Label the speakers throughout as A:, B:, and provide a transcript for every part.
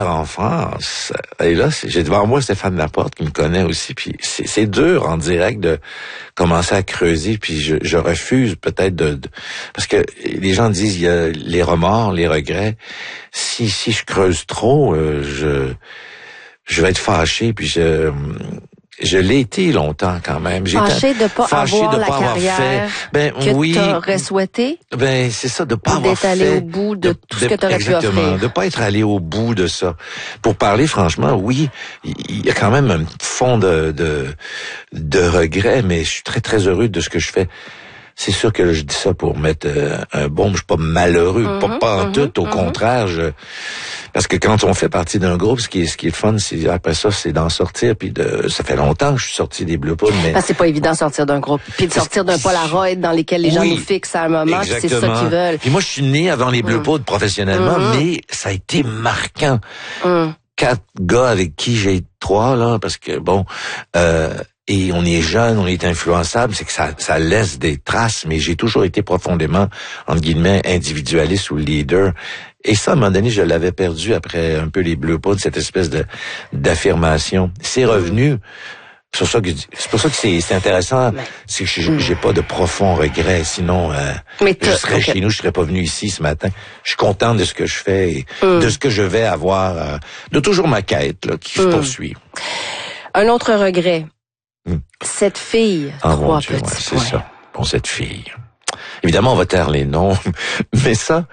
A: en France. Et là, j'ai devant moi Stéphane Laporte qui me connaît aussi. Puis c'est dur en direct de commencer à creuser. Puis je refuse peut-être parce que les gens disent il y a les remords, les regrets. Si je creuse trop, je vais être fâché. Puis je l'ai été longtemps quand même.
B: Fâché de pas avoir la carrière que t'aurais souhaité?
A: Ben, c'est ça, de pas avoir fait.
B: D'être allé au bout de tout ce que t'aurais pu offrir.
A: Exactement, de pas être allé au bout de ça. Pour parler franchement, oui, il y a quand même un fond de regret, mais je suis très, très heureux de ce que je fais. C'est sûr que là, je dis ça pour mettre un baume. Je suis pas malheureux, pas en tout. Au contraire, parce que quand on fait partie d'un groupe, ce qui est fun, c'est après ça, c'est d'en sortir. Puis ça fait longtemps que je suis sorti des Bleu Poudre, mais
B: c'est pas évident de sortir d'un groupe, puis de sortir d'un Polaroid dans lesquels les gens nous fixent à un moment. C'est ça qu'ils veulent.
A: Puis moi, je suis né avant les Bleu Poudre professionnellement, mais ça a été marquant. 4 gars avec qui j'ai 3 là, parce que bon. Et on est jeune, on est influençable, c'est que ça laisse des traces, mais j'ai toujours été profondément, entre guillemets, individualiste ou leader. Et ça, à un moment donné, je l'avais perdu après un peu les Bleu Poudre, cette espèce d'affirmation. C'est revenu. C'est pour ça que c'est intéressant, c'est que j'ai pas de profond regret, sinon je serais chez nous, je serais pas venu ici ce matin. Je suis content de ce que je fais et de ce que je vais avoir, de toujours ma quête là, qui se poursuit.
B: Un autre regret. Cette fille,
A: mon Dieu, c'est ça. Bon, cette fille. Évidemment, on va taire les noms, mais ça,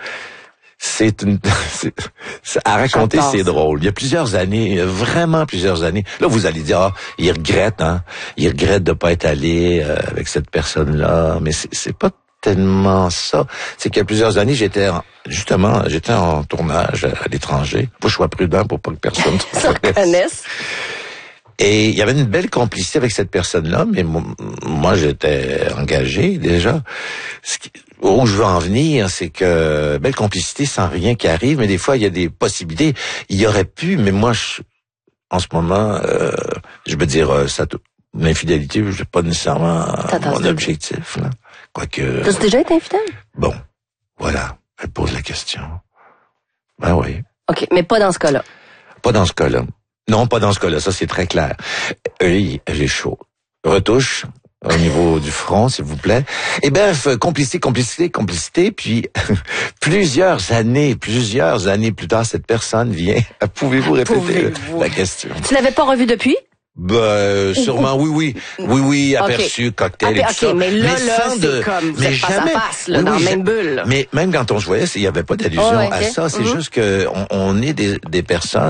A: à raconter, c'est drôle. Il y a plusieurs années, vraiment plusieurs années. Là, vous allez dire, il regrette, il regrette de pas être allé avec cette personne-là, mais c'est pas tellement ça. C'est qu'il y a plusieurs années, j'étais en tournage à l'étranger. Faut que je sois prudent pour pas que personne
B: se reconnaisse.
A: Et il y avait une belle complicité avec cette personne-là, mais moi j'étais engagé déjà. Où je veux en venir, c'est que belle complicité sans rien qui arrive, mais des fois il y a des possibilités. Il y aurait pu, mais moi en ce moment, je veux dire, l'infidélité, je pas nécessairement mon objectif. Là. Quoique.
B: Tu as déjà été infidèle?
A: Bon, voilà. Elle pose la question. Ben oui.
B: OK, mais pas dans ce cas-là.
A: Pas dans ce cas-là. Non, pas dans ce cas-là, ça c'est très clair. Oui, j'ai chaud. Retouche au niveau du front, s'il vous plaît. Et bref, complicité, puis plusieurs années plus tard, cette personne vient. Pouvez-vous répéter la question?
B: Tu l'avais pas revu depuis?
A: Sûrement, oui, aperçu, cocktail et tout ça.
B: Mais là, c'est comme, vous êtes face à face, là, dans la même bulle.
A: Mais même quand on se voyait, il y avait pas d'allusion à ça. C'est juste que on est des personnes